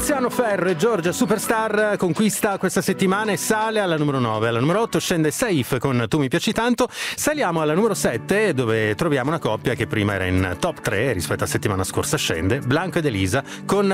Tiziano Ferro e Giorgia Superstar conquista questa settimana e sale alla numero 9. Alla numero 8 scende Safe con Tu mi piaci tanto. Saliamo alla numero 7 dove troviamo una coppia che prima era in top 3 rispetto a settimana scorsa, scende Blanco ed Elisa con